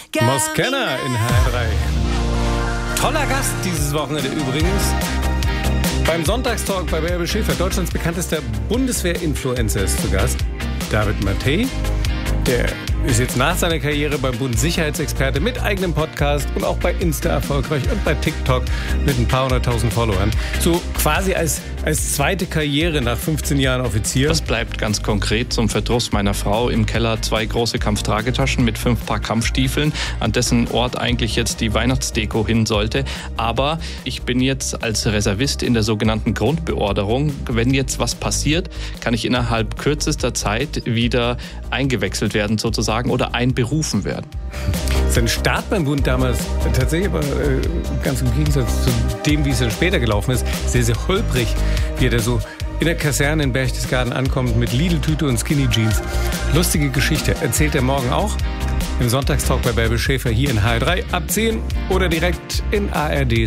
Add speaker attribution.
Speaker 1: Moskenna in HR3. Toller Gast dieses Wochenende übrigens. Beim Sonntagstalk bei Bärbel Schäfer, Deutschlands bekanntester Bundeswehr-Influencer, ist zu Gast David Mattei. Der ist jetzt nach seiner Karriere beim Bund Sicherheitsexperte mit eigenem Podcast und auch bei Insta erfolgreich und bei TikTok mit ein paar 100.000 Followern. So quasi als zweite Karriere nach 15 Jahren Offizier.
Speaker 2: Das bleibt ganz konkret zum Verdruss meiner Frau im Keller 2 große Kampftragetaschen mit 5 Paar Kampfstiefeln, an dessen Ort eigentlich jetzt die Weihnachtsdeko hin sollte. Aber ich bin jetzt als Reservist in der sogenannten Grundbeorderung. Wenn jetzt was passiert, kann ich innerhalb kürzester Zeit wieder eingewechselt werden sozusagen oder einberufen werden.
Speaker 1: Sein Start beim Bund damals tatsächlich aber ganz im Gegensatz zu dem, wie es dann später gelaufen ist, sehr, sehr holprig, wie er da so in der Kaserne in Berchtesgaden ankommt mit Lidl-Tüte und Skinny Jeans. Lustige Geschichte. Erzählt er morgen auch im Sonntagstalk bei Bärbel Schäfer hier in HR3 ab 10 oder direkt in ARD